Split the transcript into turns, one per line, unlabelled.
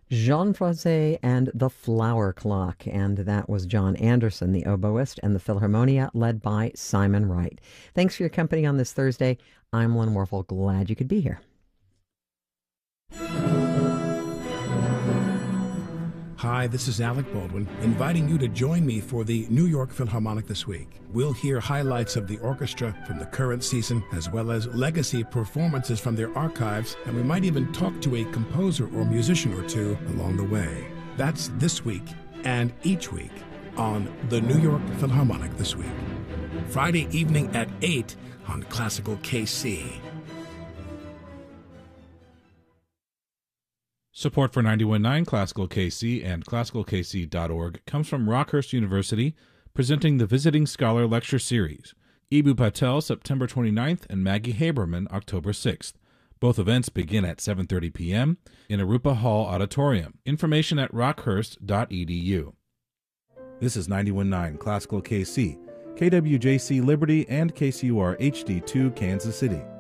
Jean Froissart and the Flower Clock, and that was John Anderson, the oboist, and the Philharmonia, led by Simon Wright. Thanks for your company on this Thursday. I'm Lynn Warfel. Glad you could be here.
Hi, this is Alec Baldwin, inviting you to join me for the New York Philharmonic this week. We'll hear highlights of the orchestra from the current season, as well as legacy performances from their archives, and we might even talk to a composer or musician or two along the way. That's this week and each week on the New York Philharmonic this week. Friday evening at 8 on Classical KC.
Support for 91.9 Classical KC and classicalkc.org comes from Rockhurst University, presenting the Visiting Scholar Lecture Series. Eboo Patel, September 29th, and Maggie Haberman, October 6th. Both events begin at 7:30 p.m. in Arupa Hall Auditorium. Information at rockhurst.edu. This is 91.9 Classical KC, KWJC Liberty, and KCUR HD2 Kansas City.